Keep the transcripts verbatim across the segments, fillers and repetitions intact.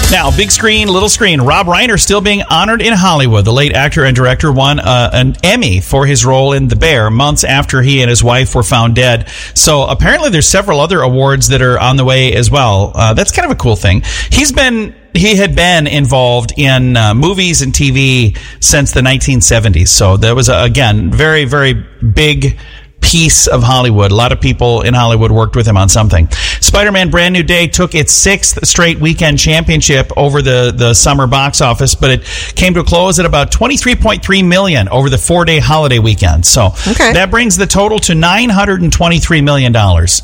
Now, big screen, little screen. Rob Reiner still being honored in Hollywood. The late actor and director won uh, an Emmy for his role in The Bear months after he and his wife were found dead. So apparently there's several other awards that are on the way as well. Uh, that's kind of a cool thing. He's been... He had been involved in uh, movies and T V since the nineteen seventies. So that was, uh, again, very, very big piece of Hollywood. A lot of people in Hollywood worked with him on something. Spider-Man Brand New Day took its sixth straight weekend championship over the, the summer box office, but it came to a close at about twenty-three point three million dollars over the four-day holiday weekend. So okay. That brings the total to nine hundred twenty-three million dollars.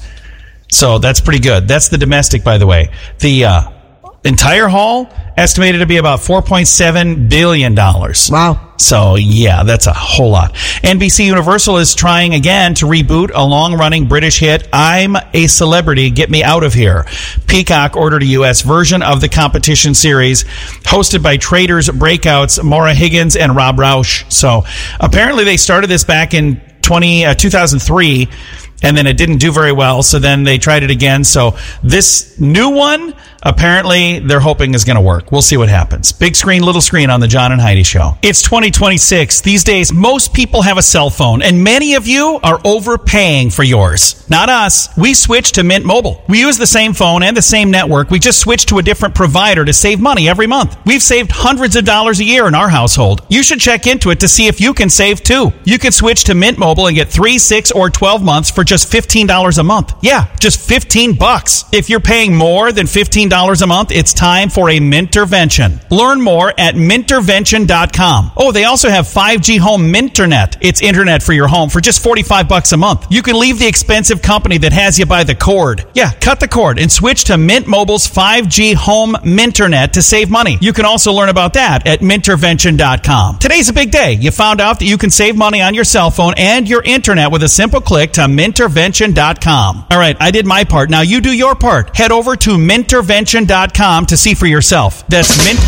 So that's pretty good. That's the domestic, by the way. The uh, entire haul estimated to be about four point seven billion dollars. Wow. So, yeah, that's a whole lot. N B C Universal is trying again to reboot a long-running British hit, I'm a Celebrity, Get Me Out of Here. Peacock ordered a U S version of the competition series hosted by Traders Breakouts, Maura Higgins, and Rob Roush. So, apparently they started this back in twenty, uh, two thousand three, and then it didn't do very well, so then they tried it again. So this new one, apparently, they're hoping is going to work. We'll see what happens. Big screen, little screen on the John and Heidi Show. It's twenty twenty-six. These days, most people have a cell phone, and many of you are overpaying for yours. Not us. We switched to Mint Mobile. We use the same phone and the same network. We just switched to a different provider to save money every month. We've saved hundreds of dollars a year in our household. You should check into it to see if you can save too. You can switch to Mint Mobile and get three, six, or twelve months for just fifteen dollars a month. Yeah, just fifteen bucks. If you're paying more than fifteen dollars a month, it's time for a Mintervention. Learn more at Mintervention dot com. Oh, they also have five G Home Minternet. It's internet for your home for just forty-five bucks a month. You can leave the expensive company that has you by the cord. Yeah, cut the cord and switch to Mint Mobile's five G Home Minternet to save money. You can also learn about that at Mintervention dot com. Today's a big day. You found out that you can save money on your cell phone and your internet with a simple click to Mintervention dot com. All right, I did my part. Now you do your part. Head over to Mintervention dot com to see for yourself. That's Mint.